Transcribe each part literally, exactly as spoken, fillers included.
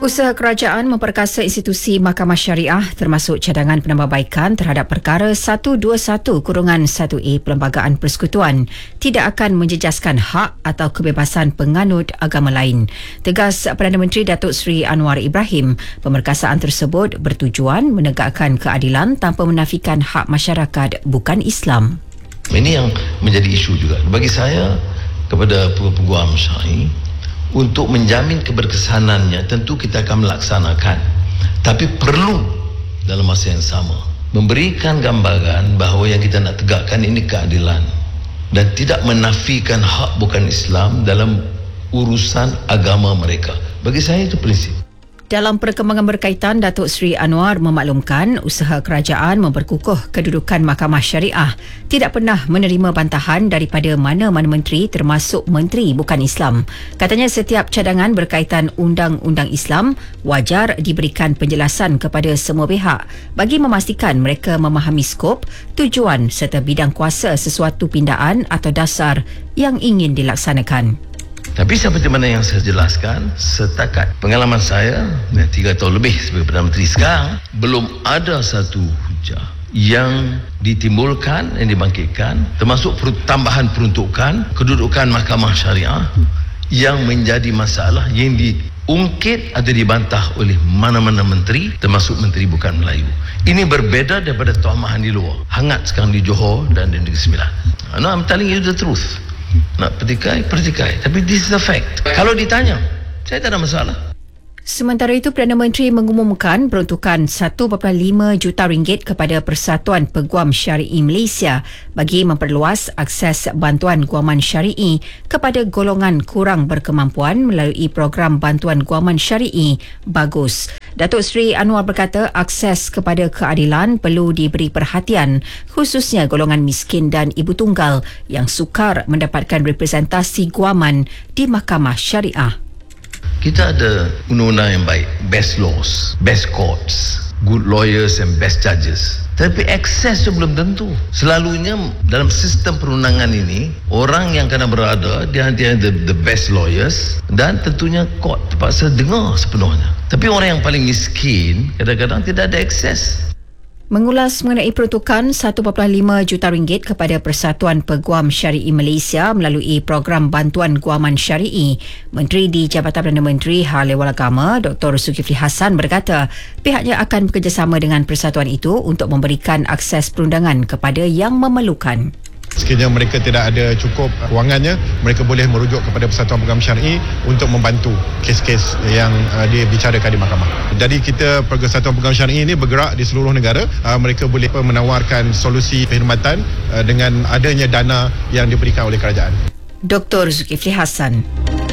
Usaha kerajaan memperkasa institusi Mahkamah Syariah termasuk cadangan penambahbaikan terhadap perkara seratus dua puluh satu satu A Perlembagaan Persekutuan tidak akan menjejaskan hak atau kebebasan penganut agama lain. Tegas Perdana Menteri Datuk Seri Anwar Ibrahim, pemerkasaan tersebut bertujuan menegakkan keadilan tanpa menafikan hak masyarakat bukan Islam. Ini yang menjadi isu juga bagi saya kepada peguam syar'i. Untuk menjamin keberkesanannya tentu kita akan melaksanakan, tapi perlu dalam masa yang sama memberikan gambaran bahawa yang kita nak tegakkan ini keadilan dan tidak menafikan hak bukan Islam dalam urusan agama mereka. Bagi saya itu prinsip. Dalam perkembangan berkaitan, Datuk Seri Anwar memaklumkan usaha kerajaan memperkukuh kedudukan Mahkamah Syariah tidak pernah menerima bantahan daripada mana-mana menteri termasuk menteri bukan Islam. Katanya setiap cadangan berkaitan undang-undang Islam wajar diberikan penjelasan kepada semua pihak bagi memastikan mereka memahami skop, tujuan serta bidang kuasa sesuatu pindaan atau dasar yang ingin dilaksanakan. Tapi seperti mana yang saya jelaskan, setakat pengalaman saya tiga tahun lebih sebagai Perdana Menteri sekarang, belum ada satu hujah yang ditimbulkan, yang dibangkitkan, termasuk tambahan peruntukan kedudukan Mahkamah Syariah yang menjadi masalah yang diungkit atau dibantah oleh mana-mana menteri, termasuk menteri bukan Melayu. Ini berbeza daripada tomahan di luar. Hangat sekarang di Johor dan di Negeri Sembilan. No, I'm telling you the truth. Nak pertikai, pertikai. Tapi this is a fact. Kalau ditanya, saya tak ada masalah. Sementara itu, Perdana Menteri mengumumkan peruntukan satu perpuluhan lima juta ringgit kepada Persatuan Peguam Syari'i Malaysia bagi memperluas akses bantuan guaman syari'i kepada golongan kurang berkemampuan melalui program bantuan guaman syari'i Bagus. Datuk Seri Anwar berkata akses kepada keadilan perlu diberi perhatian, khususnya golongan miskin dan ibu tunggal yang sukar mendapatkan representasi guaman di Mahkamah Syariah. Kita ada undang-undang yang baik, best laws, best courts, good lawyers and best judges. Tapi akses itu belum tentu. Selalunya dalam sistem perundangan ini, orang yang kena berada di antara the, the best lawyers dan tentunya court terpaksa dengar sepenuhnya. Tapi orang yang paling miskin kadang-kadang tidak ada akses. Mengulas mengenai peruntukan satu perpuluhan lima juta ringgit kepada Persatuan Peguam Syari'i Malaysia melalui program bantuan guaman syari'i, Menteri di Jabatan Perdana Menteri Hal Ehwal Agama Doktor Zulkifli Hassan berkata pihaknya akan bekerjasama dengan persatuan itu untuk memberikan akses perundangan kepada yang memerlukan. Sekiranya mereka tidak ada cukup kewangannya, mereka boleh merujuk kepada Persatuan Peguam Syari'i untuk membantu kes-kes yang uh, dibicarakan di mahkamah. Jadi kita Persatuan Peguam Syari'i ini bergerak di seluruh negara. Uh, mereka boleh menawarkan solusi perkhidmatan uh, dengan adanya dana yang diberikan oleh kerajaan. Doktor Zulkifli Hassan.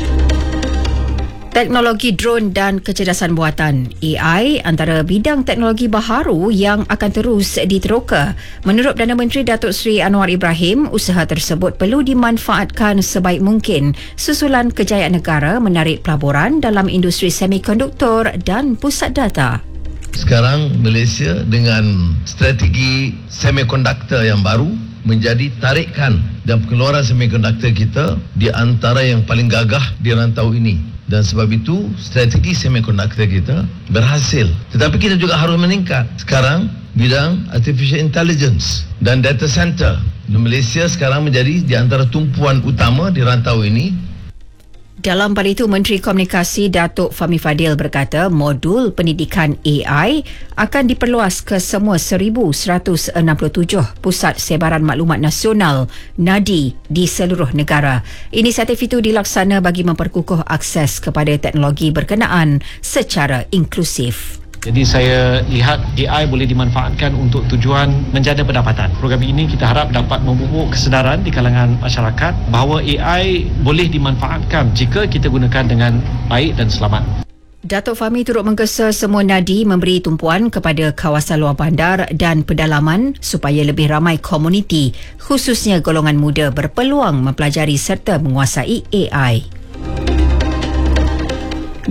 Teknologi drone dan kecerdasan buatan A I antara bidang teknologi baharu yang akan terus diteroka. Menurut Perdana Menteri Datuk Seri Anwar Ibrahim, usaha tersebut perlu dimanfaatkan sebaik mungkin susulan kejayaan negara menarik pelaburan dalam industri semikonduktor dan pusat data. Sekarang Malaysia dengan strategi semikonduktor yang baru menjadi tarikan dan pengeluaran semikonduktor kita di antara yang paling gagah di rantau ini. Dan sebab itu strategi semikonduktor kita berhasil. Tetapi kita juga harus meningkat. Sekarang bidang artificial intelligence dan data center di Malaysia sekarang menjadi di antara tumpuan utama di rantau ini. Dalam pada itu, Menteri Komunikasi Datuk Fahmi Fadil berkata modul pendidikan A I akan diperluas ke semua seribu seratus enam puluh tujuh pusat sebaran maklumat nasional (NADI) di seluruh negara. Inisiatif itu dilaksana bagi memperkukuh akses kepada teknologi berkenaan secara inklusif. Jadi saya lihat A I boleh dimanfaatkan untuk tujuan menjana pendapatan. Program ini kita harap dapat memupuk kesedaran di kalangan masyarakat bahawa A I boleh dimanfaatkan jika kita gunakan dengan baik dan selamat. Datuk Fahmi turut menggesa semua nadi memberi tumpuan kepada kawasan luar bandar dan pedalaman supaya lebih ramai komuniti, khususnya golongan muda berpeluang mempelajari serta menguasai A I.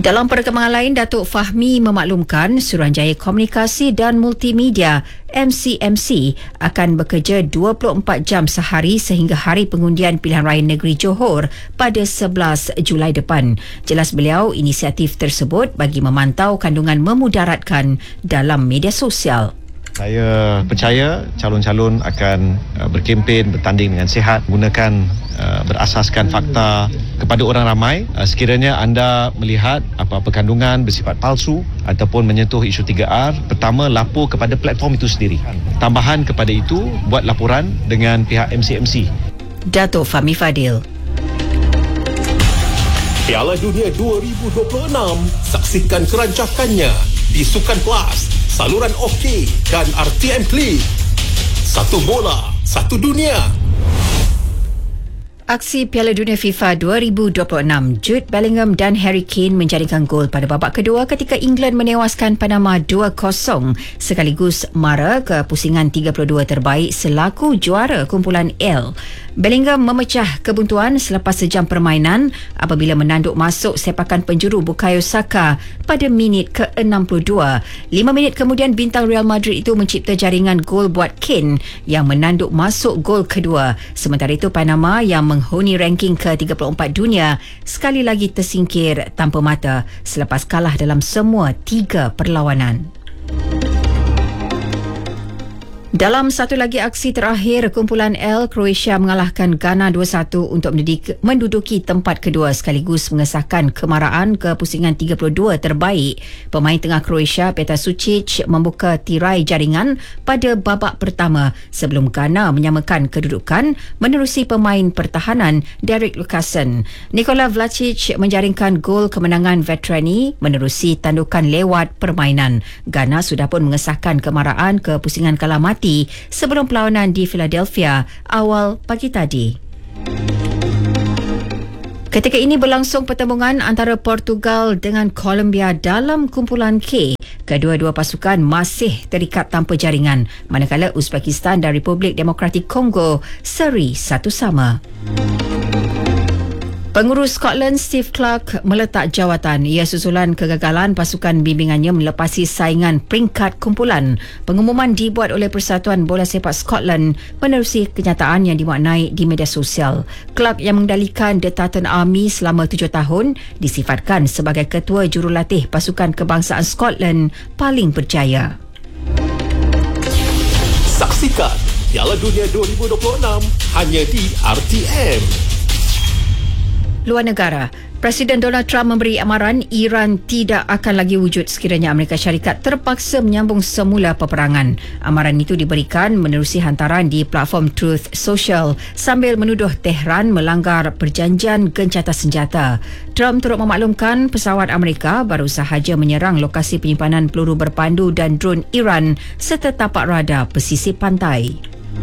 Dalam perkembangan lain, Datuk Fahmi memaklumkan Suruhanjaya Komunikasi dan Multimedia M C M C akan bekerja dua puluh empat jam sehari sehingga hari pengundian pilihan raya negeri Johor pada sebelas Julai depan. Jelas beliau, inisiatif tersebut bagi memantau kandungan memudaratkan dalam media sosial. Saya percaya calon-calon akan uh, berkempen, bertanding dengan sihat, gunakan uh, berasaskan fakta kepada orang ramai. Uh, sekiranya anda melihat apa-apa kandungan bersifat palsu ataupun menyentuh isu tiga R, pertama lapor kepada platform itu sendiri. Tambahan kepada itu, buat laporan dengan pihak M C M C. Datuk Fahmi Fadil. Piala Dunia dua ribu dua puluh enam, saksikan kerancakannya di Sukan Plus, saluran Okey dan R T M Klik. Satu bola, satu dunia. Aksi Piala Dunia FIFA dua ribu dua puluh enam, Jude Bellingham dan Harry Kane menjaringkan gol pada babak kedua ketika England menewaskan Panama dua kosong sekaligus mara ke pusingan tiga puluh dua terbaik selaku juara kumpulan L. Bellingham memecah kebuntuan selepas sejam permainan apabila menanduk masuk sepakan penjuru Bukayo Saka pada minit ke enam puluh dua. Lima minit kemudian bintang Real Madrid itu mencipta jaringan gol buat Kane yang menanduk masuk gol kedua. Sementara itu Panama yang menghuni ranking ke tiga puluh empat dunia sekali lagi tersingkir tanpa mata selepas kalah dalam semua tiga perlawanan. Dalam satu lagi aksi terakhir, kumpulan L, Croatia mengalahkan Ghana dua satu untuk menduduki tempat kedua sekaligus mengesahkan kemaraan ke pusingan tiga puluh dua terbaik. Pemain tengah Croatia, Petar Sucic, membuka tirai jaringan pada babak pertama sebelum Ghana menyamakan kedudukan menerusi pemain pertahanan Derek Lucassen. Nikola Vlasic menjaringkan gol kemenangan veterani menerusi tandukan lewat permainan. Ghana sudah pun mengesahkan kemaraan ke pusingan kalah mati sebelum perlawanan di Philadelphia awal pagi tadi. Ketika ini berlangsung pertembungan antara Portugal dengan Colombia dalam kumpulan K. Kedua-dua pasukan masih terikat tanpa jaringan, manakala Uzbekistan dan Republik Demokratik Kongo seri satu sama. Pengurus Scotland Steve Clarke meletak jawatan. Ia susulan kegagalan pasukan bimbingannya melepasi saingan peringkat kumpulan. Pengumuman dibuat oleh Persatuan Bola Sepak Scotland menerusi kenyataan yang dimaknai di media sosial. Clarke yang mengendalikan The Tartan Army selama tujuh tahun disifatkan sebagai ketua jurulatih pasukan kebangsaan Scotland paling berjaya. Saksikan Piala Dunia dua ribu dua puluh enam hanya di R T M. Luar negara, Presiden Donald Trump memberi amaran Iran tidak akan lagi wujud sekiranya Amerika Syarikat terpaksa menyambung semula peperangan. Amaran itu diberikan menerusi hantaran di platform Truth Social sambil menuduh Tehran melanggar perjanjian gencatan senjata. Trump turut memaklumkan pesawat Amerika baru sahaja menyerang lokasi penyimpanan peluru berpandu dan drone Iran serta tapak radar pesisir pantai.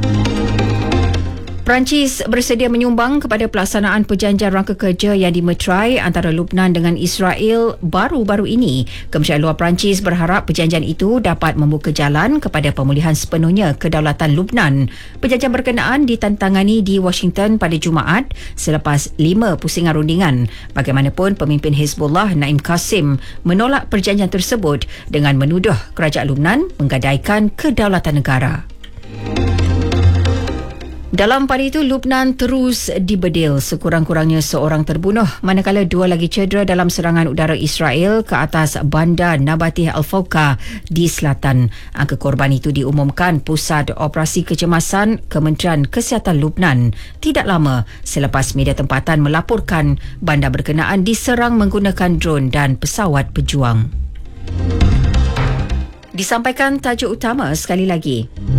Perancis bersedia menyumbang kepada pelaksanaan perjanjian rangka kerja yang dimeterai antara Lubnan dengan Israel baru-baru ini. Kementerian Luar Perancis berharap perjanjian itu dapat membuka jalan kepada pemulihan sepenuhnya kedaulatan Lubnan. Perjanjian berkenaan ditantangani di Washington pada Jumaat selepas lima pusingan rundingan. Bagaimanapun, pemimpin Hezbollah Naim Qasim menolak perjanjian tersebut dengan menuduh kerajaan Lubnan menggadaikan kedaulatan negara. Dalam pada itu, Lubnan terus dibedil. Sekurang-kurangnya seorang terbunuh manakala dua lagi cedera dalam serangan udara Israel ke atas bandar Nabatih Al-Fawqa di selatan. Angka korban itu diumumkan Pusat Operasi Kecemasan Kementerian Kesihatan Lubnan tidak lama selepas media tempatan melaporkan bandar berkenaan diserang menggunakan drone dan pesawat pejuang. Disampaikan tajuk utama sekali lagi.